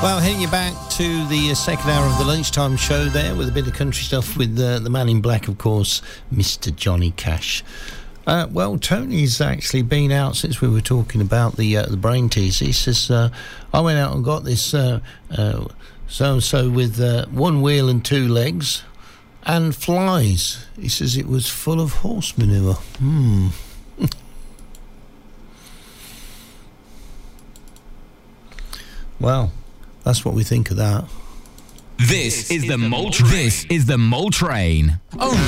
Well, heading you back to the second hour of the lunchtime show there with a bit of country stuff with the man in black, of course, Mr. Johnny Cash. Well, Tony's actually been out since we were talking about the brain tease. He says, I went out and got this so-and-so with one wheel and two legs and flies. He says it was full of horse manure. Well, that's what we think of that. This is the Mole Train. This is the Mole Train. Oh.